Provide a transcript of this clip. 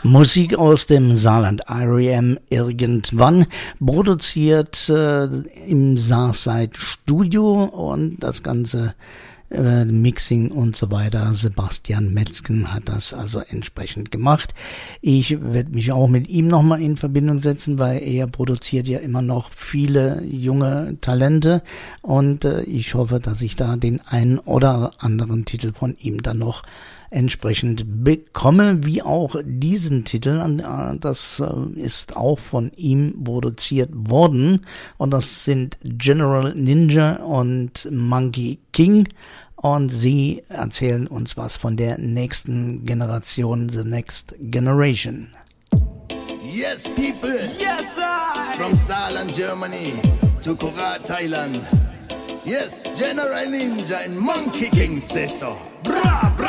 Musik aus dem Saarland, R.E.M. irgendwann, produziert im Saarsight Studio und das Ganze Mixing und so weiter. Sebastian Metzgen hat das also entsprechend gemacht. Ich werde mich auch mit ihm nochmal in Verbindung setzen, weil er produziert ja immer noch viele junge Talente und ich hoffe, dass ich da den einen oder anderen Titel von ihm dann noch entsprechend bekomme, wie auch diesen Titel. Das ist auch von ihm produziert worden und das sind General Ninja und Monkey King und sie erzählen uns was von der nächsten Generation, the next generation. Yes, people. Yes, I. From Saarland, Germany to Korat, Thailand. Yes, General Ninja and Monkey King say so. Bra, bra.